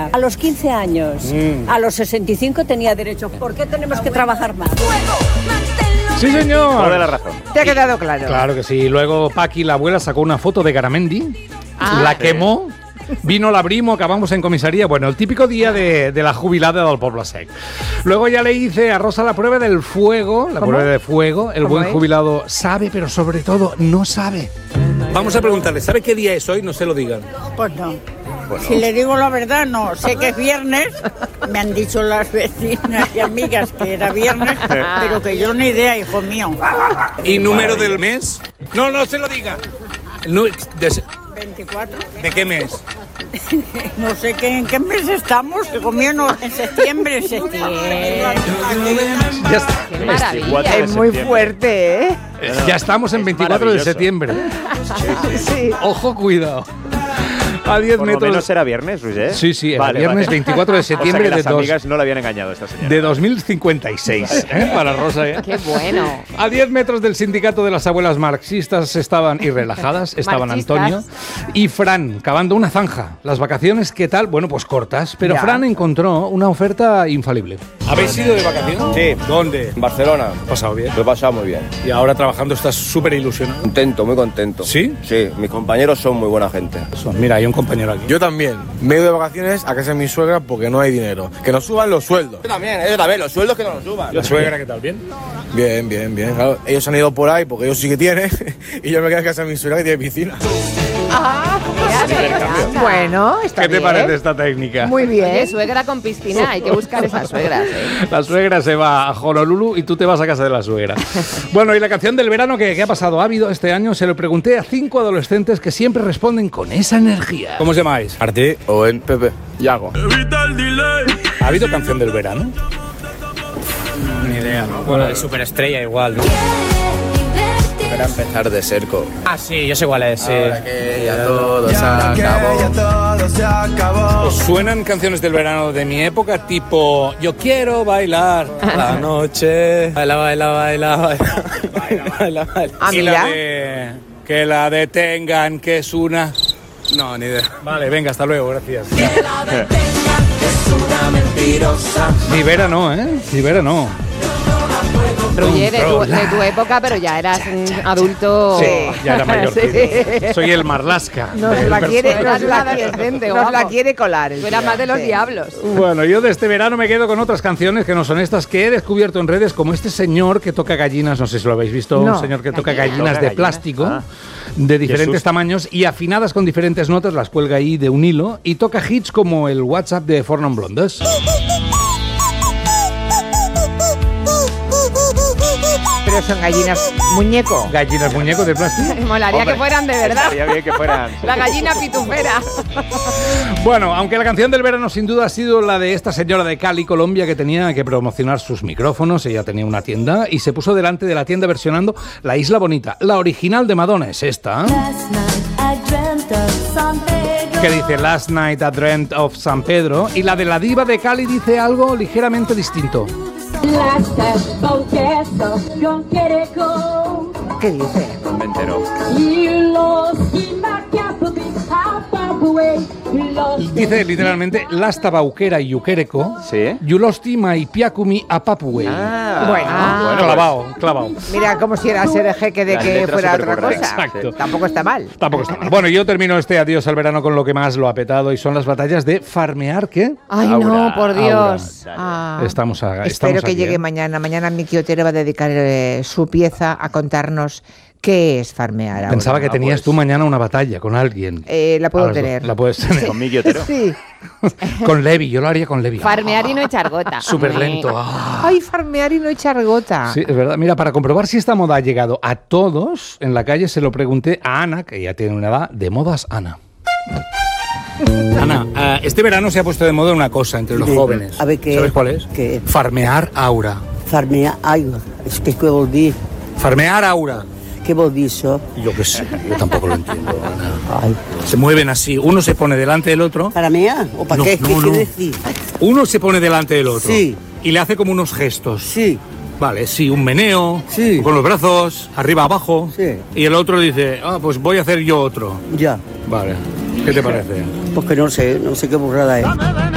A los 15 años, a los 65 tenía derecho. ¿Por qué tenemos que trabajar más? Sí, señor. Toda la razón. ¿Te ha quedado claro? Claro que sí. Luego Paqui, la abuela, sacó una foto de Garamendi, la quemó, vino la Brimo, acabamos en comisaría. Bueno, el típico día de la jubilada del Poble Sec. Luego ya le hice a Rosa la prueba del fuego, la prueba de fuego. El buen jubilado sabe, pero sobre todo no sabe. Vamos a preguntarle, ¿sabe qué día es hoy? No se lo digan. Pues no. Si le digo la verdad, no. Sé que es viernes. Me han dicho las vecinas y amigas que era viernes, pero que yo ni idea, hijo mío. ¿Y número del mes? No, no se lo diga. 24. ¿De qué mes? No sé en qué mes estamos, que comió en septiembre. Ya está. ¡Qué maravilla! Es muy fuerte, ¿eh? Ya estamos en 24 de septiembre. Sí. Ojo, cuidado. A 10 Por lo metros. menos será viernes, Roger. Sí, sí, el Vale, viernes vale. 24 de septiembre O sea que las de amigas no la habían engañado esta señora. de 2056. Para Rosa, ¿eh? ¡Qué bueno! A 10 metros del sindicato de las abuelas marxistas estaban y relajadas, estaban Marxistas. Antonio y Fran, cavando una zanja. Las vacaciones, ¿qué tal? Bueno, pues cortas, pero Ya. Fran encontró una oferta infalible. ¿Habéis ido de vacaciones? Sí. ¿Dónde? En Barcelona. Pasado bien. Lo he pasado muy bien. Y ahora trabajando estás súper ilusionado. Contento, muy contento. ¿Sí? Sí, mis compañeros son muy buena gente. Mira, hay un compañero aquí. Yo también. Me he ido de vacaciones a casa de mi suegra porque no hay dinero. Que nos suban los sueldos. Yo también, los sueldos que no nos suban. ¿La suegra qué tal? ¿Bien? Bien, bien, bien. Claro, ellos han ido por ahí porque ellos sí que tienen. Y yo me quedo en casa de mi suegra que tiene piscina. Bueno, está ¿Qué bien. te parece esta técnica? Muy Oye, bien. suegra con piscina, hay que buscar esas suegras, ¿eh? La suegra se va a Honolulu y tú te vas a casa de la suegra. Bueno, y la canción del verano que ha pasado, ha habido este año, se lo pregunté a 5 adolescentes que siempre responden con esa energía. ¿Cómo os llamáis? Martí, Owen, Pepe, Yago. ¿Ha habido canción del verano? Ni idea, ¿no? Bueno, de Superestrella igual, ¿no? Era empezar de cerco. Ah, sí, yo sé cuál es, sí. Ahora que ya todo se acabó. ¿Os suenan canciones del verano de mi época tipo Yo quiero bailar La noche. Baila, baila, baila, baila. Baila, baila. Ah, y la mira. de Que la detengan, que es una... No, ni idea. Vale, venga, hasta luego, gracias. Ni Vera no, ¿eh? Ni Vera no. Ruye, de tu época, pero ya eras un adulto. Sí, ya era mayor. Sí. Soy el Marlaska. Nos la quiere, Eras nos la, un adolescente, nos la guapo. quiere colar. Tú eras más de los diablos. Bueno, yo de este verano me quedo con otras canciones que no son estas que he descubierto en redes, como este señor que toca gallinas, no sé si lo habéis visto, No. un señor que toca Gallinas. gallinas de ¿Toca plástico, gallinas? de diferentes Jesús. tamaños y afinadas con diferentes notas, las cuelga ahí de un hilo y toca hits como el WhatsApp de Four Non Blondes. Pero son gallinas muñeco. Gallinas muñecos de plástico. Molaría Hombre, que fueran de verdad. Estaría bien que fueran. La gallina pitufera. Bueno, aunque la canción del verano sin duda ha sido la de esta señora de Cali, Colombia, que tenía que promocionar sus micrófonos, ella tenía una tienda y se puso delante de la tienda versionando La Isla Bonita. La original de Madonna es esta, que dice Last Night I Dreamt of San Pedro, y la de la diva de Cali dice algo ligeramente distinto. ¿Qué dice? Me entero. Dice literalmente Lasta Bauquera y Yuquereco, ¿Sí? Yulosti my piakumi a Papuey. Bueno. Clavado. Mira como si era ser el jeque de Las que letras fuera otra supercorrectas. cosa. Exacto. Tampoco está mal. Tampoco está mal. Bueno, yo termino este adiós al verano con lo que más lo ha petado y son las batallas de farmear, ¿qué? Ay, Aura, no, por Dios. Aura. Ah. Estamos Espero que aquí, llegue ¿eh? mañana. Mañana Miki Otero va a dedicar su pieza a contarnos qué es farmear ahora. Pensaba que tenías tú mañana una batalla con alguien. La puedo A las dos. tener. La puedes tener. Con Miki Otero. Sí. Con Levi, yo lo haría con Levi. Farmear y no echar gota. Súper lento. Ay, farmear y no echar gota. Sí, es verdad. Mira, para comprobar si esta moda ha llegado a todos, en la calle se lo pregunté a Ana, que ya tiene una edad, de modas Ana. Ana, este verano se ha puesto de moda una cosa entre los jóvenes. A ver, ¿qué? ¿Sabes cuál es? ¿Qué? Farmear aura. Farmear aigua. És que què vol dir? Farmear aura. Què vol dir això? Yo qué sé, yo tampoco lo entiendo. Ana. Ay. Se mueven así, uno se pone delante del otro. ¿Para mear? ¿O para No, qué? no, ¿Qué no. quiere decir? Uno se pone delante del otro. Sí. Y le hace como unos gestos. Sí. Vale, sí, un meneo, Sí. con los brazos, arriba, abajo. Sí. Y el otro dice, pues voy a hacer yo otro. Ya. Vale, ¿qué te parece? Pues que no sé qué burrada es.